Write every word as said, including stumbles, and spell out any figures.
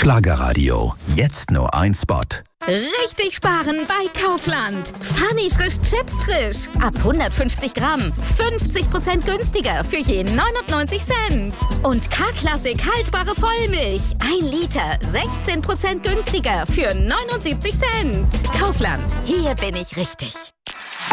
Schlagerradio. Jetzt nur ein Spot. Richtig sparen bei Kaufland. Funny frisch Chips frisch. Ab hundertfünfzig Gramm. fünfzig Prozent günstiger für je neunundneunzig Cent. Und K-Klassik haltbare Vollmilch. ein Liter. sechzehn Prozent günstiger für neunundsiebzig Cent. Kaufland. Hier bin ich richtig.